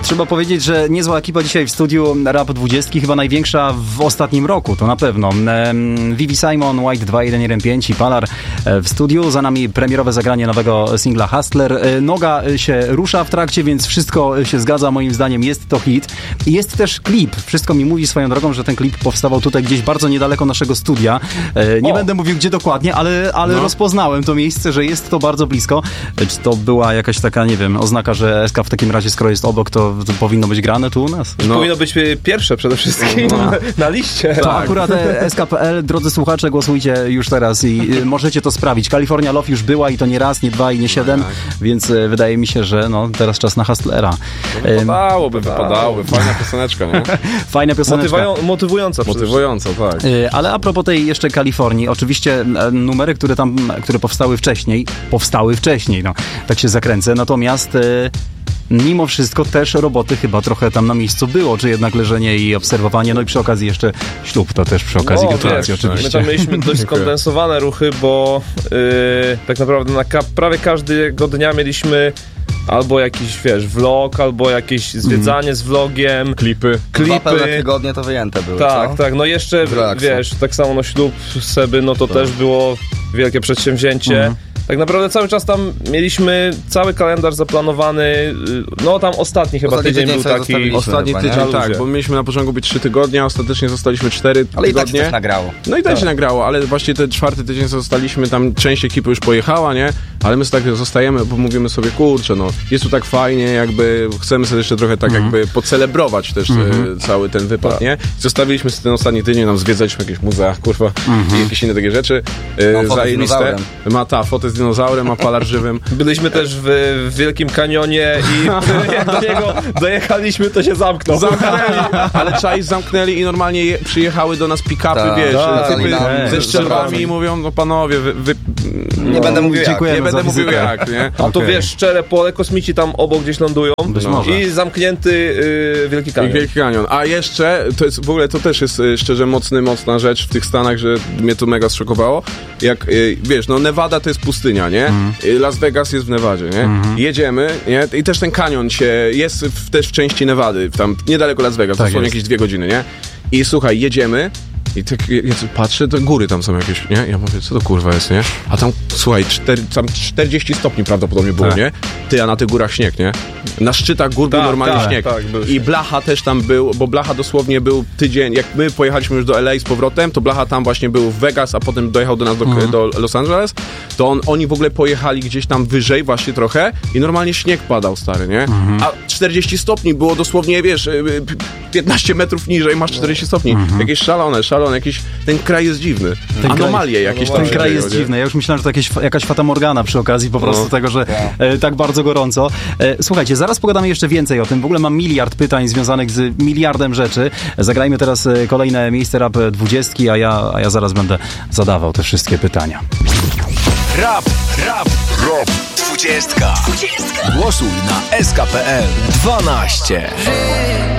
Trzeba powiedzieć, że niezła ekipa dzisiaj w studiu Rap 20, chyba największa w ostatnim roku, to na pewno. Vivi Simon, White 2115 i Palar w studiu. Za nami premierowe zagranie nowego singla Hustler. Noga się rusza w trakcie, więc wszystko się zgadza. Moim zdaniem jest to hit. Jest też klip. Wszystko mi mówi swoją drogą, że ten klip powstawał tutaj gdzieś bardzo niedaleko naszego studia. Nie będę mówił gdzie dokładnie, ale rozpoznałem to miejsce, że jest to bardzo blisko. Czy to była jakaś taka, nie wiem, oznaka, że SK w takim razie, skoro jest obok, to powinno być grane tu u nas? Powinno być pierwsze przede wszystkim na liście. To akurat SK.pl, drodzy słuchacze, głosujcie już teraz i możecie to sprawić. California Love już była i to nie raz, nie dwa i nie 7, więc wydaje mi się, że teraz czas na Hustlera. Wypadałoby. Fajna pioseneczka, nie? Fajna pioseneczka. Motywująca, tak. Ale a propos tej jeszcze Kalifornii, oczywiście numery, które powstały wcześniej, tak się zakręcę, natomiast mimo wszystko też roboty chyba trochę tam na miejscu było, czy jednak leżenie i obserwowanie, no i przy okazji jeszcze ślub, to też przy okazji gratulacji oczywiście. My tam mieliśmy dość skondensowane ruchy, bo tak naprawdę na prawie każdego dnia mieliśmy albo jakiś, vlog, albo jakieś zwiedzanie z vlogiem. Klipy. 2 pełne tygodnie to wyjęte były, Tak, no jeszcze, tak samo ślub Seby, to też było wielkie przedsięwzięcie. Tak naprawdę cały czas tam mieliśmy cały kalendarz zaplanowany, tam ostatni chyba tydzień był taki. Ostatni tydzień, tak, bo mieliśmy na początku być 3 tygodnie, a ostatecznie zostaliśmy 4 tygodnie. Ale i tak się też nagrało. No i tak się nagrało, ale właśnie ten 4. tydzień zostaliśmy, tam część ekipy już pojechała, nie? Ale my tak zostajemy, bo mówimy sobie, kurczę, jest tu tak fajnie, jakby chcemy sobie jeszcze trochę tak jakby pocelebrować też cały ten wypad, nie? Zostawiliśmy ten ostatni tydzień, nam zwiedzaliśmy jakieś muzea, i jakieś inne takie rzeczy. Zajebiste. Fotę z dinozaurem, a Palar żywym. Byliśmy też w Wielkim Kanionie i jak do niego dojechaliśmy, to się zamknął. Ale czaisz zamknęli i normalnie przyjechały do nas pick-upy, ze szczelbami i mówią, panowie, nie będę mówił jak, nie? A to szczere pole, kosmici tam obok gdzieś lądują i zamknięty Wielki Kanion. Wielki Kanion. A jeszcze, to też jest szczerze mocna rzecz w tych Stanach, że mnie to mega zszokowało. Jak, Nevada to jest pustynia, nie? Las Vegas jest w Nevadzie, nie? Jedziemy, nie? I też ten kanion jest też w części Nevady, tam niedaleko Las Vegas, to są jakieś 2 godziny, nie? I słuchaj, jedziemy i tak ja patrzę, to góry tam są jakieś, nie? Ja mówię, co to kurwa jest, nie? A tam, słuchaj, tam 40 stopni prawdopodobnie było, nie? A na tych górach śnieg, nie? Na szczytach gór był normalnie śnieg. I Blacha też tam był, bo Blacha dosłownie był tydzień, jak my pojechaliśmy już do LA z powrotem, to Blacha tam właśnie był w Vegas, a potem dojechał do nas do Los Angeles, to oni w ogóle pojechali gdzieś tam wyżej właśnie trochę i normalnie śnieg padał, stary, nie? A 40 stopni było dosłownie, 15 metrów niżej masz 40 stopni. Jakieś szalone, jakiś, ten kraj jest dziwny. Anomalie jakieś tam. Ten kraj jest dziwny. Ja już myślałem, że to jakaś fatamorgana przy okazji po prostu tego, że tak bardzo gorąco. Słuchajcie, zaraz pogadamy jeszcze więcej o tym. W ogóle mam miliard pytań związanych z miliardem rzeczy. Zagrajmy teraz kolejne miejsce Rap 20, a ja zaraz będę zadawał te wszystkie pytania. Rap 20. Głosuj na SK.pl 12.